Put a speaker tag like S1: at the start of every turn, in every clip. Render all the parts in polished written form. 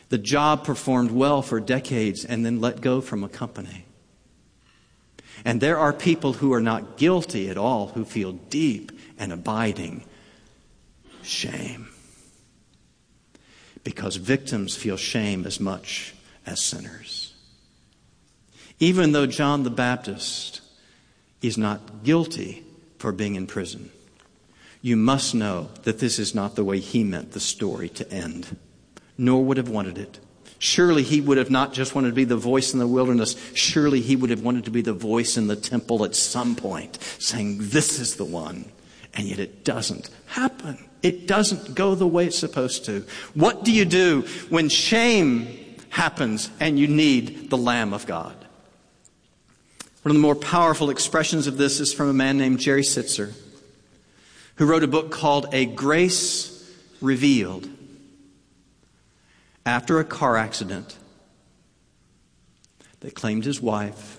S1: The job performed well for decades and then let go from a company. And there are people who are not guilty at all who feel deep and abiding shame. Because victims feel shame as much as sinners. Even though John the Baptist is not guilty for being in prison, you must know that this is not the way he meant the story to end, nor would have wanted it. Surely he would have not just wanted to be the voice in the wilderness. Surely he would have wanted to be the voice in the temple at some point, saying, this is the one. And yet it doesn't happen. It doesn't go the way it's supposed to. What do you do when shame happens and you need the Lamb of God? One of the more powerful expressions of this is from a man named Jerry Sitzer, who wrote a book called A Grace Revealed. After a car accident that claimed his wife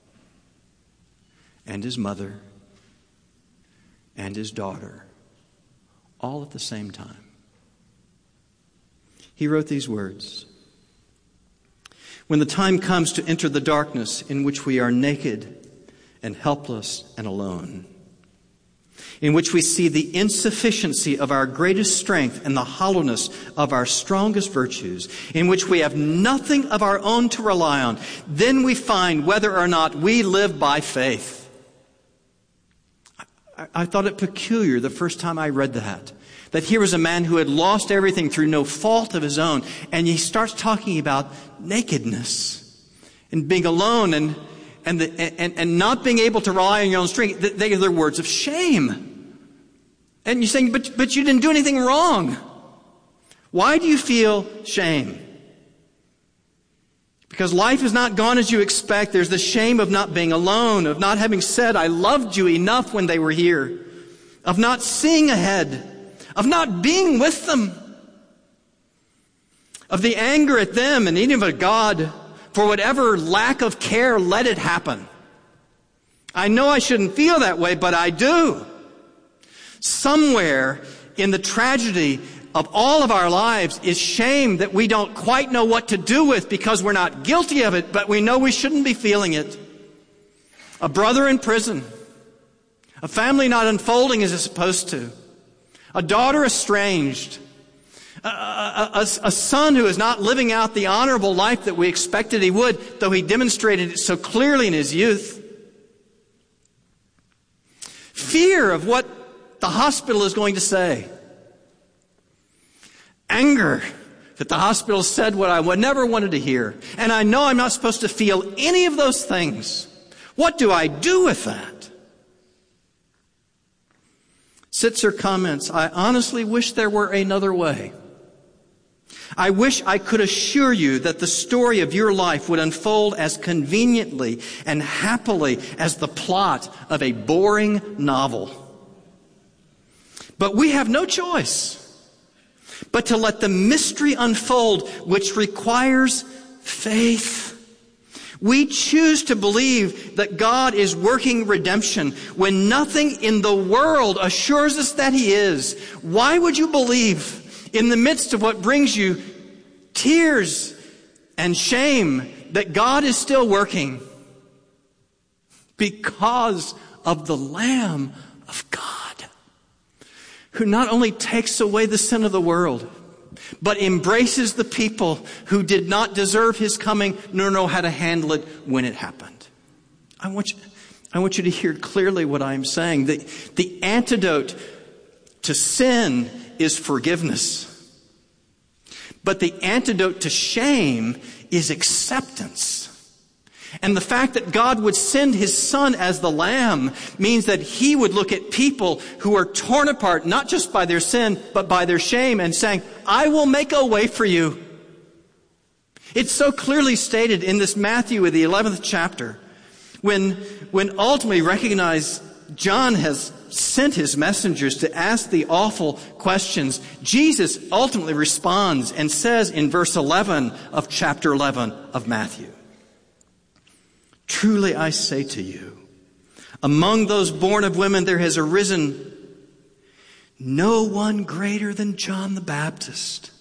S1: and his mother and his daughter all at the same time. He wrote these words. When the time comes to enter the darkness in which we are naked and helpless and alone, in which we see the insufficiency of our greatest strength and the hollowness of our strongest virtues, in which we have nothing of our own to rely on, then we find whether or not we live by faith. I thought it peculiar the first time I read that here was a man who had lost everything through no fault of his own, and he starts talking about nakedness and being alone and not being able to rely on your own strength. They are the words of shame. And you're saying, but you didn't do anything wrong. Why do you feel shame? Because life has not gone as you expect. There's the shame of not being alone, of not having said, I loved you enough when they were here, of not seeing ahead, of not being with them, of the anger at them and even at God for whatever lack of care let it happen. I know I shouldn't feel that way, but I do. Somewhere in the tragedy of all of our lives is shame that we don't quite know what to do with because we're not guilty of it, but we know we shouldn't be feeling it. A brother in prison. A family not unfolding as it's supposed to. A daughter estranged. A son who is not living out the honorable life that we expected he would, though he demonstrated it so clearly in his youth. Fear of what the hospital is going to say. Anger that the hospital said what I never wanted to hear. And I know I'm not supposed to feel any of those things. What do I do with that? Sitzer comments, I honestly wish there were another way. I wish I could assure you that the story of your life would unfold as conveniently and happily as the plot of a boring novel. But we have no choice but to let the mystery unfold, which requires faith. We choose to believe that God is working redemption when nothing in the world assures us that He is. Why would you believe in the midst of what brings you tears and shame that God is still working? Because of the Lamb of God, who not only takes away the sin of the world, but embraces the people who did not deserve His coming nor know how to handle it when it happened. I want you to hear clearly what I'm saying. The antidote to sin is forgiveness. But the antidote to shame is acceptance. And the fact that God would send His Son as the Lamb means that He would look at people who are torn apart, not just by their sin, but by their shame, and saying, I will make a way for you. It's so clearly stated in this Matthew, the 11th chapter, when ultimately recognize John has sent his messengers to ask the awful questions. Jesus ultimately responds and says in verse 11 of chapter 11 of Matthew, truly I say to you, among those born of women there has arisen no one greater than John the Baptist.